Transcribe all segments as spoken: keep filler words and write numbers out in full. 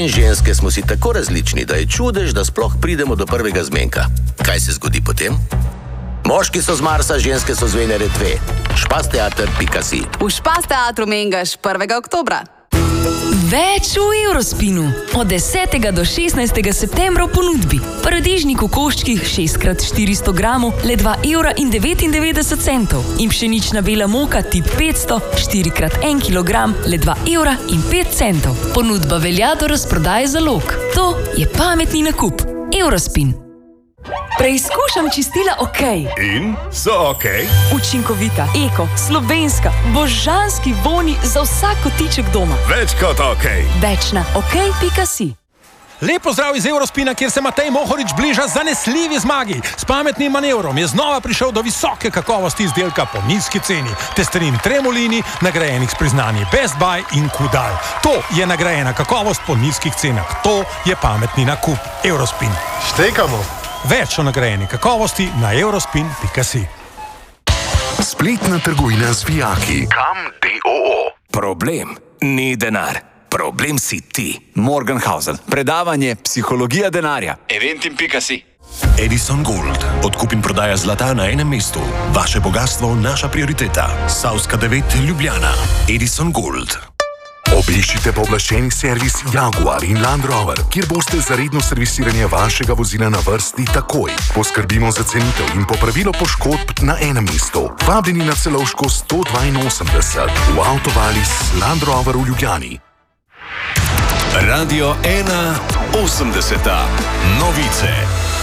in ženske smo si tako različni, da je čudež, da sploh pridemo do prvega zmenka. Kaj se zgodi potem? Moški so z Marsa, ženske so z Venere dve. špasteater pika si. V Špasteatru Mengaš prvega oktobra. Več v Eurospinu. Od desetega do šestnajstega septembra v ponudbi. Paradižnik v koščkih šest krat štiristo gramov le dva evra in devetindevetdeset centov. In pšenična bela moka tip petsto štiri krat en kilogram le dva evra in pet centov. Ponudba velja do razprodaje zalog. To je pametni nakup. Eurospin. Preizkušam čistila OK. In so OK? Učinkovita, eko, slovenska, božanski voni za vsak kotiček doma. Več kot OK. Več na ok pika si. Lepo zdrav iz Eurospina, kjer se Matej Mohorič bliža zanesljivi zmagi. S pametnim manevrom je znova prišel do visoke kakovosti izdelka po nizki ceni. Testerin Tremolini, nagrajenih s priznanji Best Buy in Kudal. To je nagrajena kakovost po nizkih cenah. To je pametni nakup. Eurospin. Štekamo. Več o nagrajeni kakovosti na eurospin pika si. Spletna trgovina z vijaki. Kam D O O. Problem ni denar. Problem si ti. Morgenhausen. Predavanje Psihologija denarja. Eventim pika si. Edison Gold. Odkup in prodaja zlata na enem mestu. Vaše bogatstvo, naša prioriteta. Savska devet, Ljubljana. Edison Gold. Obiščite pooblaščeni servis Jaguar in Land Rover, kjer boste za redno servisiranje vašega vozila na vrsti takoj. Poskrbimo za cenitev in popravilo poškodb na enem mestu. Vabljeni na Celovško sto dvainosemdeset v Avtovalis Land Rover v Ljubljani. Radio ena osemdeseta. Novice.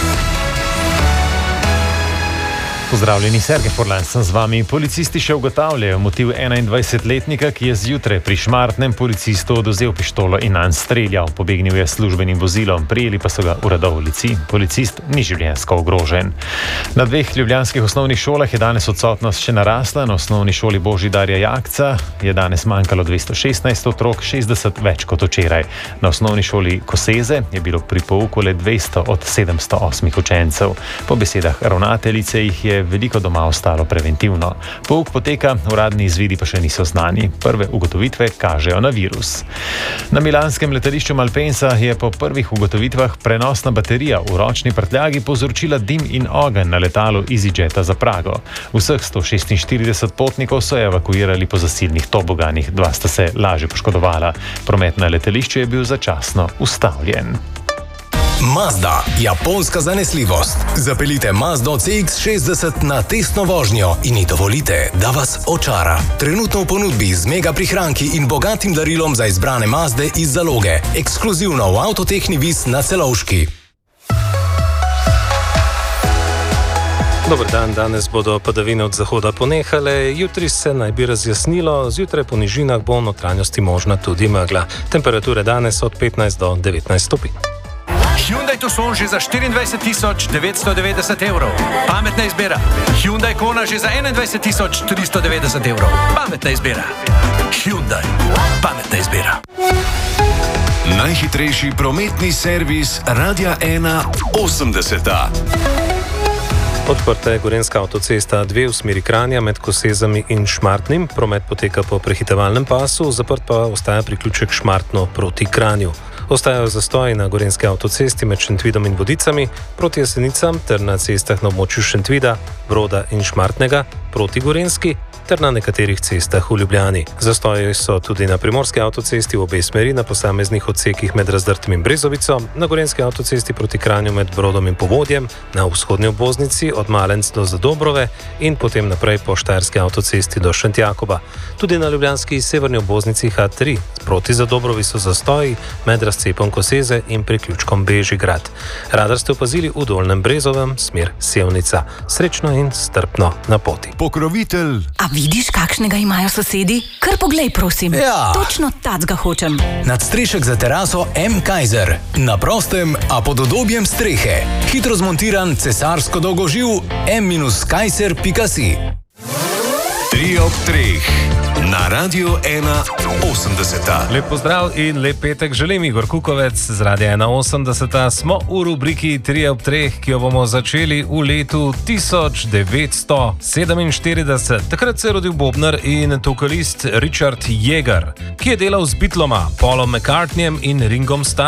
Pozdravljeni, Sergej Forlan sem z vami. Policisti še ugotavljajo motiv enaindvajsetletnika, ki je zjutraj pri Šmartnem policistu odvzel pištolo in nanj streljal. Pobegnil je službenim vozilom, prijeli pa so ga uradovlici. Policist ni življenjsko ogrožen. Na dveh ljubljanskih osnovnih šolah je danes odsotnost še narasla. Na osnovni šoli Božidarja Jakca je danes manjkalo dvesto šestnajst otrok, šestdeset več kot včeraj. Na osnovni šoli Koseze je bilo pri pouku le dvesto od sedemsto osmih učencev. Po besedah ravnateljice jih je veliko doma ostalo preventivno. Pouk poteka, uradni izvidi pa še niso znani. Prve ugotovitve kažejo na virus. Na milanskem letališču Malpensa je po prvih ugotovitvah prenosna baterija v ročni prtljagi povzročila dim in ogenj na letalu EasyJeta za Prago. Vseh sto šestinštirideset potnikov so evakuirali po zasilnih toboganih, dva sta se lažje poškodovala. Promet na letališču je bil začasno ustavljen. Mazda, japonska zanesljivost. Zapeljite Mazdo C X šestdeset na testno vožnjo in ji dovolite, da vas očara. Trenutno v ponudbi z mega prihranki in bogatim darilom za izbrane Mazde iz zaloge. Ekskluzivno v Avtotehni Vis na Celovški. Dober dan, danes bodo padavine od zahoda ponehale, jutri se naj bi razjasnilo, zjutraj po nižinah bo v notranjosti možna tudi megla. Temperature danes od petnajst do devetnajst stopinj. Hyundai Tucson že za štiriindvajset tisoč devetsto devetdeset evrov. Pametna izbira. Hyundai Kona že za enaindvajset tisoč tristo devetdeset evrov. Pametna izbira. Hyundai. Pametna izbira. Najhitrejši prometni servis Radia ena osemdeseta. Odprta je Gorenjska avtocesta dve v smeri Kranja med Kosezami in Šmartnim. Promet poteka po prehitevalnem pasu, zaprt pa ostaja priključek Šmartno proti Kranju. Ostajajo zastoji na Gorenjski avtocesti med Šentvidom in Vodicami, proti Jesenicam ter na cestah na območju Šentvida, Broda in Šmartnega, proti Gorenjski ter na nekaterih cestah v Ljubljani. Zastoji so tudi na Primorski avtocesti v obe smeri na posameznih odsekih med Razdrtem in Brezovico, na Gorenjski avtocesti proti Kranju med Brodom in Povodjem, na vzhodni obvoznici od Malenc do Zadobrove in potem naprej po Štajerski avtocesti do Šentjakoba. Tudi na ljubljanski severni obvoznici H tri proti Zadobrovi so zastoji med razcepom Koseze in priključkom Bežigrad. Radar ste opazili v Dolnjem Brezovem, smer Sevnica. Srečno in strpno na poti. Pokrovitelj. A vidiš, kakšnega imajo sosedi? Kar poglej, prosim. Ja. Točno tacga hočem. Nadstrešek za teraso M. Kaiser. Na prostem, a pod udobjem strehe. Hitro zmontiran cesarsko dolgoživ M Kaiser pika si. Tri ob treh. Na Radio ena osemdeseta. Lep pozdrav in lep petek želim, Igor Kukovec z Radia ena osemdeseta. Smo v rubriki tri ob treh, ki jo bomo začeli v letu tisoč devetsto sedeminštirideset. Takrat se je rodil bobnar in vokalist Richard Jagger, ki je delal z Beatloma, Paulom McCartneyjem in Ringom Starrom.